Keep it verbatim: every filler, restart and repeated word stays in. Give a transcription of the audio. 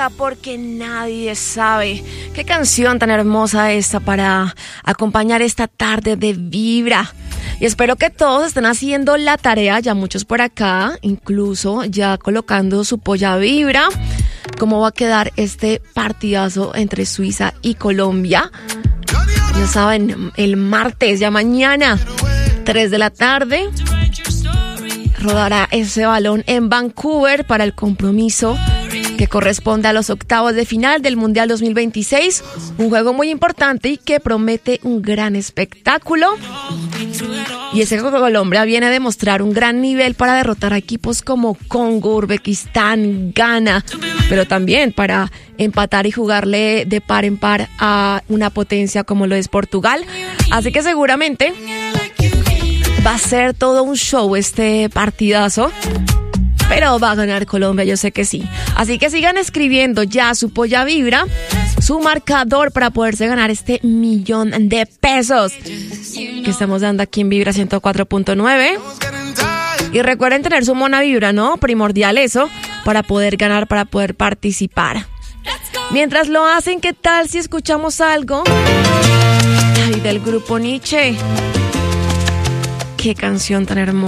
música porque nadie sabe. Qué canción tan hermosa esta para acompañar esta tarde de Vibra. Y espero que todos estén haciendo la tarea, ya muchos por acá, incluso ya colocando su polla Vibra. ¿Cómo va a quedar este partidazo entre Suiza y Colombia? Ya saben, el martes, ya mañana, tres de la tarde, rodará ese balón en Vancouver para el compromiso que corresponde a los octavos de final del Mundial dos mil veintiséis. Un juego muy importante y que promete un gran espectáculo. Y ese Colombia viene a demostrar un gran nivel para derrotar a equipos como Congo, Uzbekistán, Ghana, pero también para empatar y jugarle de par en par a una potencia como lo es Portugal. Así que seguramente va a ser todo un show este partidazo, pero va a ganar Colombia, yo sé que sí. Así que sigan escribiendo ya su polla Vibra, su marcador para poderse ganar este millón de pesos que estamos dando aquí en Vibra ciento cuatro punto nueve. Y recuerden tener su mona Vibra, ¿no? Primordial eso, para poder ganar, para poder participar. Mientras lo hacen, ¿qué tal si escuchamos algo? Ay, del grupo Nietzsche. Qué canción tan hermosa.